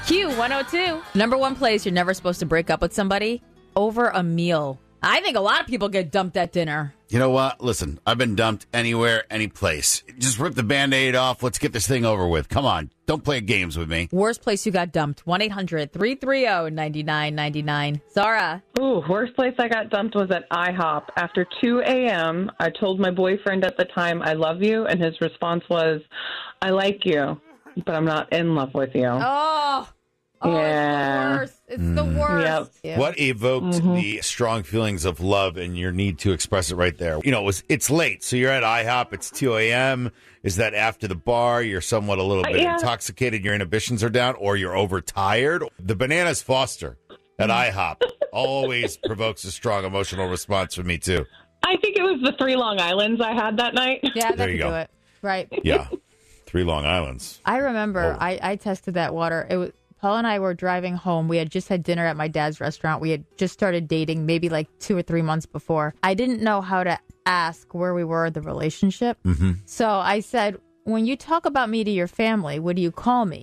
Q102. Number one place you're never supposed to break up with somebody over a meal. I think a lot of people get dumped at dinner. You know what? Listen, I've been dumped anywhere, any place. Just rip the Band-Aid off. Let's get this thing over with. Come on. Don't play games with me. Worst place you got dumped. 1-800-330-9999. Zara. Ooh, worst place I got dumped was at IHOP. After 2 a.m., I told my boyfriend at the time, I love you, and his response was, I like you, but I'm not in love with you. Yeah. It's the worst. Yep. What evoked the strong feelings of love and your need to express it right there? You know, it's late, so you're at IHOP. It's 2 a.m. Is that after the bar? You're somewhat a little bit intoxicated. Your inhibitions are down, or you're overtired. The Bananas Foster at IHOP always provokes a strong emotional response from me, too. I think it was the 3 Long Islands I had that night. Yeah, that There could you do go. it. Right. Yeah. 3 Long Islands. I remember Oh. I tested that water. It was Paul and I were driving home. We had just had dinner at my dad's restaurant. We had just started dating maybe like 2 or 3 months before. I didn't know how to ask where we were in the relationship. So I said, when you talk about me to your family, what do you call me?